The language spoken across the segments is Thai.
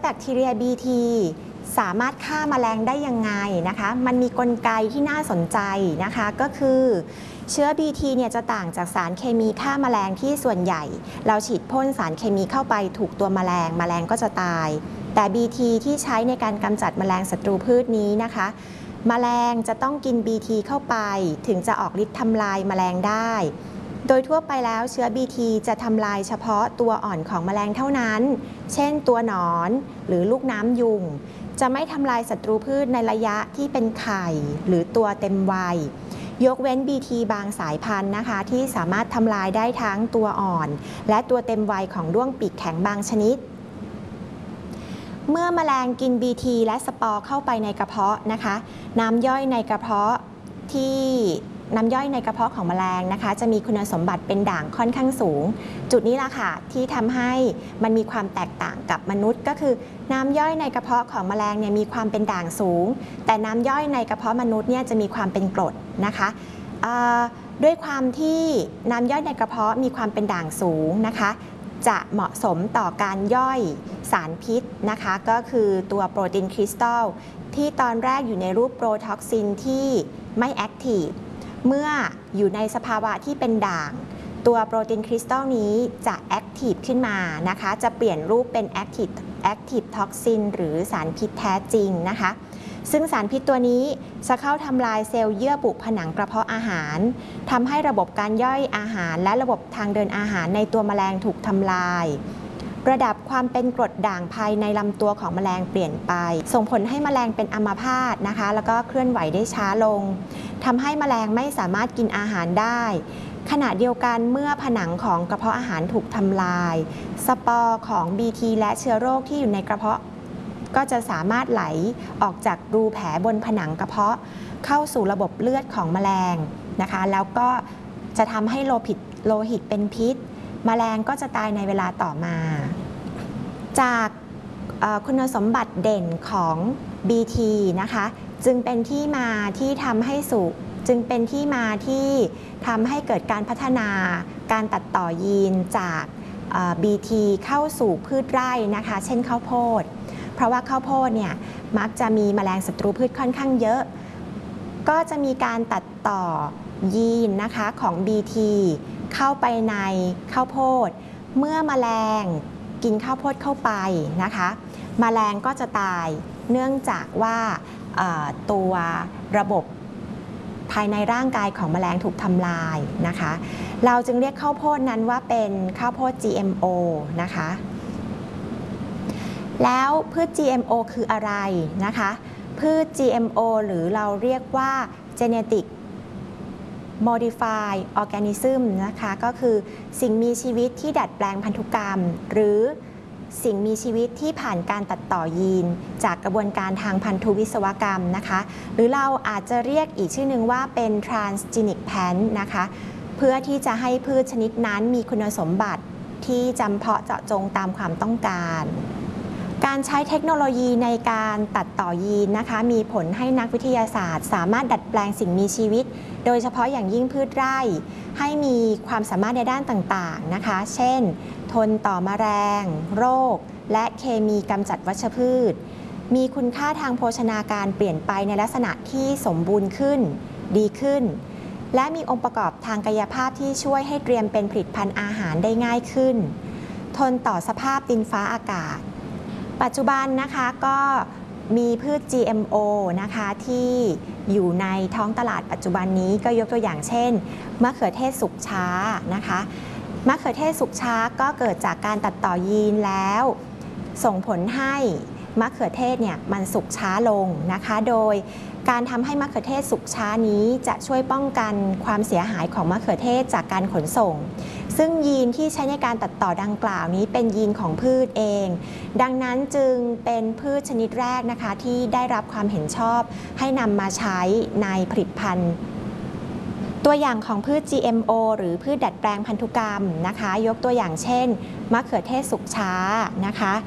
บคทีเรีย BT สามารถฆ่าแมลงได้ยังไงนะคะมันมีกลไกที่น่าสนใจนะคะก็คือเชื้อ BT เนี่ยจะต่างจากสารเคมีฆ่าแมลงที่ส่วนใหญ่เราฉีดพ่นสารเคมีเข้าไปถูกตัวแมลงก็จะตายแต่ BT ที่ใช้ในการกำจัดแมลงศัตรูพืชนี้นะคะแมลงจะต้องกิน BT เข้าไปถึงจะออกฤทธิ์ทำลายแมลงได้โดยทั่วไปแล้วเชื้อ BT จะทำลายเฉพาะตัวอ่อนของแมลงเท่านั้นเช่นตัวหนอนหรือลูกน้ำยุงจะไม่ทำลายศัตรูพืชในระยะที่เป็นไข่หรือตัวเต็มวัยยกเว้น BT บางสายพันธุ์นะคะที่สามารถทำลายได้ทั้งตัวอ่อนและตัวเต็มวัยของด้วงปีกแข็งบางชนิดเมื่อแมลงกิน BT และสปอร์เข้าไปในกระเพาะนะคะน้ำย่อยในกระเพาะของแมลงนะคะจะมีคุณสมบัติเป็นด่างค่อนข้างสูงจุดนี้ล่ะค่ะที่ทำให้มันมีความแตกต่างกับมนุษย์ก็คือน้ำย่อยในกระเพาะของแมลงเนี่ยมีความเป็นด่างสูงแต่น้ำย่อยในกระเพาะมนุษย์เนี่ยจะมีความเป็นกรดนะคะด้วยความที่น้ำย่อยในกระเพาะมีความเป็นด่างสูงนะคะจะเหมาะสมต่อการย่อยสารพิษนะคะก็คือตัวโปรตีนคริสตัลที่ตอนแรกอยู่ในรูปโปรท็อกซินที่ไม่แอคทีฟเมื่ออยู่ในสภาวะที่เป็นด่างตัวโปรตีนคริสตัลนี้จะแอคทีฟขึ้นมานะคะจะเปลี่ยนรูปเป็นแอคทีฟท็อกซินหรือสารพิษแท้จริงนะคะซึ่งสารพิษตัวนี้จะเข้าทำลายเซลล์เยื่อบุผนังกระเพาะอาหารทำให้ระบบการย่อยอาหารและระบบทางเดินอาหารในตัวแมลงถูกทำลายระดับความเป็นกรดด่างภายในลำตัวของแมลงเปลี่ยนไปส่งผลให้แมลงเป็นอัมพาตนะคะแล้วก็เคลื่อนไหวได้ช้าลงทำให้แมลงไม่สามารถกินอาหารได้ขณะเดียวกันเมื่อผนังของกระเพาะอาหารถูกทำลายสปอร์ของ BT และเชื้อโรคที่อยู่ในกระเพาะก็จะสามารถไหลออกจากรูแผลบนผนังกระเพาะเข้าสู่ระบบเลือดของแมลงนะคะแล้วก็จะทำให้โลหิตเป็นพิษแมลงก็จะตายในเวลาต่อมาจากคุณสมบัติเด่นของ BT นะคะจึงเป็นที่มาที่ทำให้เกิดการพัฒนาการตัดต่อยีนจาก BT เข้าสู่พืชไร่นะคะเช่นข้าวโพดเพราะว่าข้าวโพดเนี่ยมักจะมีแมลงศัตรูพืชค่อนข้างเยอะก็จะมีการตัดต่อยีนนะคะของ BT เข้าไปในข้าวโพดเมื่อแมลงกินข้าวโพดเข้าไปนะคะแมลงก็จะตายเนื่องจากว่าตัวระบบภายในร่างกายของแมลงถูกทำลายนะคะเราจึงเรียกข้าวโพดนั้นว่าเป็นข้าวโพด GMO นะคะแล้วพืช GMO คืออะไรนะคะพืช GMO หรือเราเรียกว่า Genetic Modified Organism นะคะก็คือสิ่งมีชีวิตที่ดัดแปลงพันธุกรรมหรือสิ่งมีชีวิตที่ผ่านการตัดต่อยีนจากกระบวนการทางพันธุวิศวกรรมนะคะหรือเราอาจจะเรียกอีกชื่อหนึ่งว่าเป็น transgenic plant นะคะเพื่อที่จะให้พืชชนิดนั้นมีคุณสมบัติที่จำเพาะเจาะจงตามความต้องการการใช้เทคโนโลยีในการตัดต่อยีนนะคะมีผลให้นักวิทยาศาสตร์สามารถดัดแปลงสิ่งมีชีวิตโดยเฉพาะอย่างยิ่งพืชไร่ให้มีความสามารถในด้านต่างๆนะคะเช่นทนต่อแมลงโรคและเคมีกำจัดวัชพืชมีคุณค่าทางโภชนาการเปลี่ยนไปในลักษณะที่สมบูรณ์ขึ้นดีขึ้นและมีองค์ประกอบทางกายภาพที่ช่วยให้เตรียมเป็นผลิตภัณฑ์อาหารได้ง่ายขึ้นทนต่อสภาพดินฟ้าอากาศปัจจุบันนะคะก็มีพืช GMO นะคะที่อยู่ในท้องตลาดปัจจุบันนี้ก็ยกตัวอย่างเช่นมะเขือเทศสุกช้านะคะมะเขือเทศสุกช้าก็เกิดจากการตัดต่อยีนแล้วส่งผลให้มะเขือเทศเนี่ยมันสุกช้าลงนะคะโดยการทำให้มะเขือเทศสุกช้านี้จะช่วยป้องกันความเสียหายของมะเขือเทศจากการขนส่งซึ่งยีนที่ใช้ในการตัดต่อดังกล่าวนี้เป็นยีนของพืชเองดังนั้นจึงเป็นพืชชนิดแรกนะคะที่ได้รับความเห็นชอบให้นำมาใช้ในผลิตภัณฑ์ตัวอย่างของพืช GMO หรือพืชดัดแปลงพันธุกรรมนะคะยกตัวอย่างเช่นมะเขือเทศสุกช้านะคะ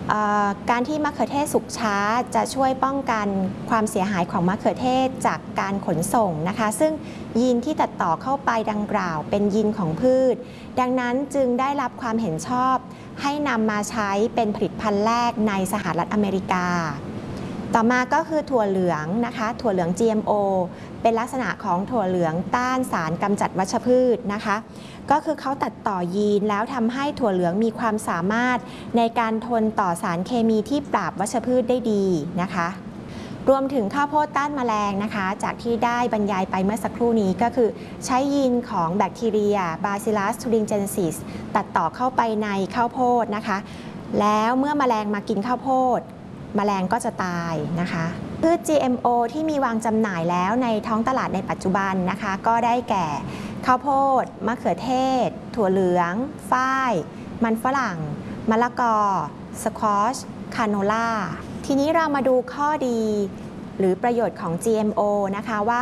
การที่มะเขือเทศสุกช้าจะช่วยป้องกันความเสียหายของมะเขือเทศจากการขนส่งนะคะซึ่งยีนที่ตัดต่อเข้าไปดังกล่าวเป็นยีนของพืชดังนั้นจึงได้รับความเห็นชอบให้นำมาใช้เป็นผลิตภัณฑ์แรกในสหรัฐอเมริกาต่อมาก็คือถั่วเหลืองนะคะถั่วเหลือง GMO เป็นลักษณะของถั่วเหลืองต้านสารกำจัดวัชพืชนะคะก็คือเขาตัดต่อยีนแล้วทำให้ถั่วเหลืองมีความสามารถในการทนต่อสารเคมีที่ปราบวัชพืชได้ดีนะคะรวมถึงข้าวโพดต้านแมลงนะคะจากที่ได้บรรยายไปเมื่อสักครู่นี้ก็คือใช้ยีนของแบคทีเรีย Bacillus thuringiensis ตัดต่อเข้าไปในข้าวโพดนะคะแล้วเมื่อแมลงมากินข้าวโพดแมลงก็จะตายนะคะพืช GMO ที่มีวางจำหน่ายแล้วในท้องตลาดในปัจจุบันนะคะก็ได้แก่ข้าวโพดมะเขือเทศถั่วเหลืองฝ้ายมันฝรั่งมะละกอสควอชคาโนล่าทีนี้เรามาดูข้อดีหรือประโยชน์ของ GMO นะคะว่า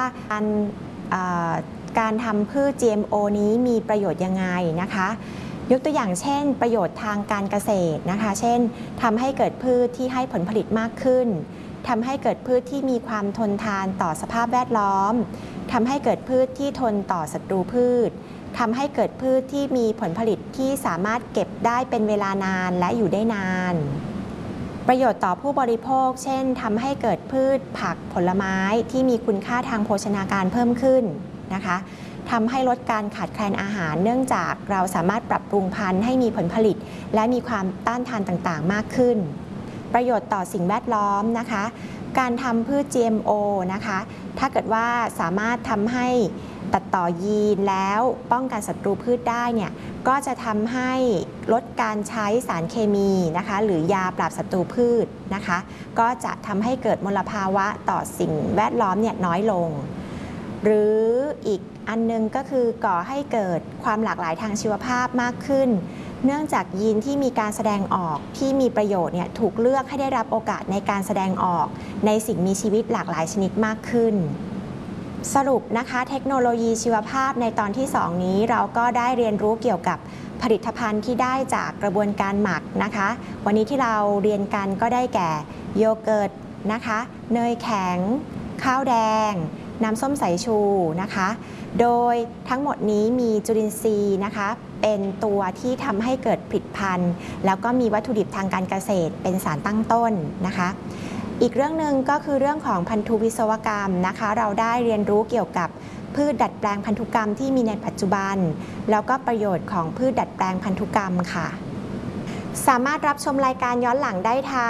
การทำพืช GMO นี้มีประโยชน์ยังไงนะคะยกตัวอย่างเช่นประโยชน์ทางการเกษตรนะคะเช่นทำให้เกิดพืชที่ให้ผลผลิตมากขึ้นทำให้เกิดพืชที่มีความทนทานต่อสภาพแวดล้อมทำให้เกิดพืชที่ทนต่อศัตรูพืชทำให้เกิดพืชที่มีผลผลิตที่สามารถเก็บได้เป็นเวลานานและอยู่ได้นานประโยชน์ต่อผู้บริโภคเช่นทำให้เกิดพืชผักผลไม้ที่มีคุณค่าทางโภชนาการเพิ่มขึ้นนะคะทำให้ลดการขาดแคลนอาหารเนื่องจากเราสามารถปรับปรุงพันธุ์ให้มีผลผลิตและมีความต้านทานต่างๆมากขึ้นประโยชน์ต่อสิ่งแวดล้อมนะคะการทำพืช GMO นะคะถ้าเกิดว่าสามารถทำให้ตัดต่อยีนแล้วป้องกันศัตรูพืชได้เนี่ยก็จะทำให้ลดการใช้สารเคมีนะคะหรือยาปราบศัตรูพืชนะคะก็จะทำให้เกิดมลภาวะต่อสิ่งแวดล้อมเนี่ยน้อยลงหรืออีกอันนึงก็คือก่อให้เกิดความหลากหลายทางชีวภาพมากขึ้นเนื่องจากยีนที่มีการแสดงออกที่มีประโยชน์เนี่ยถูกเลือกให้ได้รับโอกาสในการแสดงออกในสิ่งมีชีวิตหลากหลายชนิดมากขึ้นสรุปนะคะเทคโนโลยีชีวภาพในตอนที่ 2 นี้เราก็ได้เรียนรู้เกี่ยวกับผลิตภัณฑ์ที่ได้จากกระบวนการหมักนะคะวันนี้ที่เราเรียนกันก็ได้แก่โยเกิร์ตนะคะเนยแข็งข้าวแดงน้ำส้มสายชูนะคะโดยทั้งหมดนี้มีจุลินทรีย์นะคะเป็นตัวที่ทำให้เกิดผลิตภัณฑ์แล้วก็มีวัตถุดิบทางการเกษตรเป็นสารตั้งต้นนะคะอีกเรื่องหนึ่งก็คือเรื่องของพันธุวิศวกรรมนะคะเราได้เรียนรู้เกี่ยวกับพืชดัดแปลงพันธุกรรมที่มีในปัจจุบันแล้วก็ประโยชน์ของพืชดัดแปลงพันธุกรรมค่ะสามารถรับชมรายการย้อนหลังได้ทาง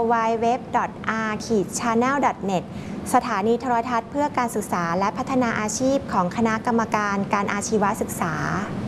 www.r-channel.net สถานีโทรทัศน์เพื่อการศึกษาและพัฒนาอาชีพของคณะกรรมการการอาชีวศึกษา